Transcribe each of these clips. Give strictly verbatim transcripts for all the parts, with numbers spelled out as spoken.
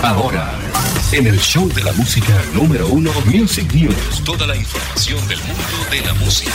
Ahora, en el show de la música número uno, Music News, toda la información del mundo de la música.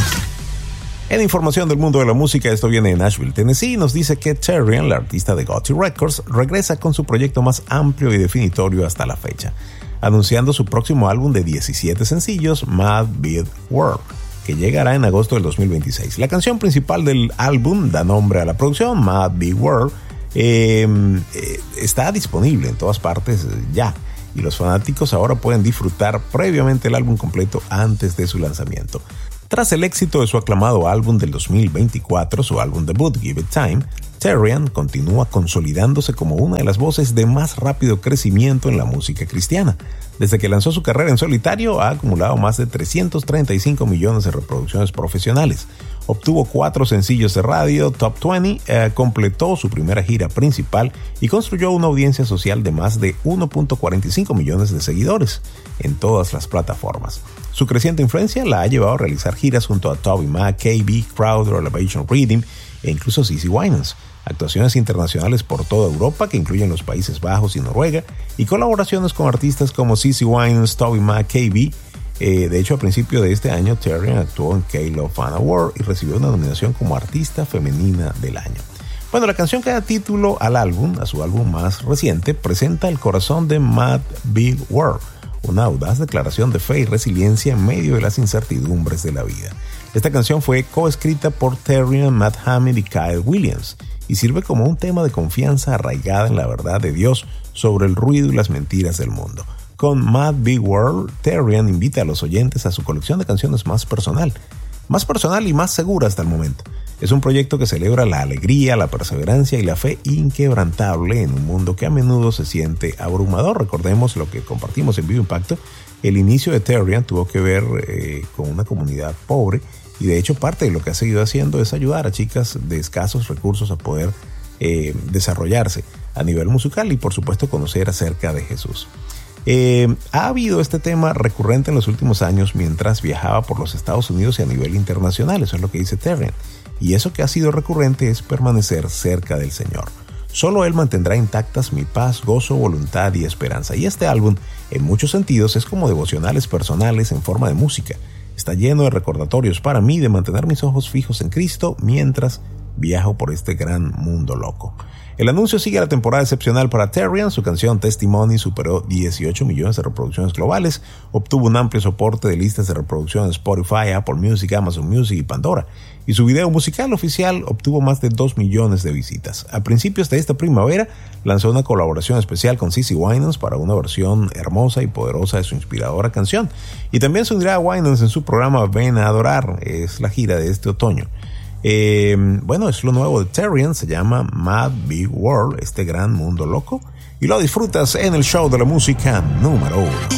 En información del mundo de la música, esto viene de Nashville, Tennessee, y nos dice que Terrian, la artista de Gotti Records, regresa con su proyecto más amplio y definitorio hasta la fecha, anunciando su próximo álbum de diecisiete sencillos, Mad Big World, que llegará en agosto del dos mil veintiséis. La canción principal del álbum da nombre a la producción, Mad Big World, eh, eh, está disponible en todas partes ya, y los fanáticos ahora pueden disfrutar previamente el álbum completo antes de su lanzamiento. Tras el éxito de su aclamado álbum del dos mil veinticuatro, su álbum debut Give It Time, Terrian continúa consolidándose como una de las voces de más rápido crecimiento en la música cristiana. Desde que lanzó su carrera en solitario, ha acumulado más de trescientos treinta y cinco millones de reproducciones profesionales. Obtuvo cuatro sencillos de radio, Top veinte, eh, completó su primera gira principal y construyó una audiencia social de más de uno punto cuarenta y cinco millones de seguidores en todas las plataformas. Su creciente influencia la ha llevado a realizar giras junto a TobyMac, K B, Crowder, Elevation Reading e incluso CeCe Winans. Actuaciones internacionales por toda Europa que incluyen los Países Bajos y Noruega, y colaboraciones con artistas como CeCe Winans, TobyMac, K B. Eh, de hecho, a principio de este año, Terrian actuó en K-Love Fan Award y recibió una nominación como Artista Femenina del Año. Bueno, la canción que da título al álbum, a su álbum más reciente, presenta el corazón de Mad Big World, una audaz declaración de fe y resiliencia en medio de las incertidumbres de la vida. Esta canción fue coescrita por Terrian, Matt Hamid y Kyle Williams, y sirve como un tema de confianza arraigada en la verdad de Dios sobre el ruido y las mentiras del mundo. Con Mad Big World, Terrian invita a los oyentes a su colección de canciones más personal, más personal y más segura hasta el momento. Es un proyecto que celebra la alegría, la perseverancia y la fe inquebrantable en un mundo que a menudo se siente abrumador. Recordemos lo que compartimos en Vivo Impacto. El inicio de Terrian tuvo que ver eh, con una comunidad pobre, y de hecho parte de lo que ha seguido haciendo es ayudar a chicas de escasos recursos a poder eh, desarrollarse a nivel musical y por supuesto conocer acerca de Jesús. Eh, ha habido este tema recurrente en los últimos años mientras viajaba por los Estados Unidos y a nivel internacional, eso es lo que dice Terrian, y eso que ha sido recurrente es permanecer cerca del Señor. Solo Él mantendrá intactas mi paz, gozo, voluntad y esperanza. Y este álbum, en muchos sentidos, es como devocionales personales en forma de música. Está lleno de recordatorios para mí de mantener mis ojos fijos en Cristo mientras viajo por este gran mundo loco. El anuncio sigue la temporada excepcional para Terrian. Su canción Testimony superó dieciocho millones de reproducciones globales, obtuvo un amplio soporte de listas de reproducción en Spotify, Apple Music, Amazon Music y Pandora, y su video musical oficial obtuvo más de dos millones de visitas. A principios de esta primavera lanzó una colaboración especial con CeCe Winans para una versión hermosa y poderosa de su inspiradora canción, y también se unirá a Winans en su programa Ven a Adorar, es la gira de este otoño. Eh, bueno, es lo nuevo de Terrian, se llama Mad Big World, este gran mundo loco, y lo disfrutas en el show de la música número uno.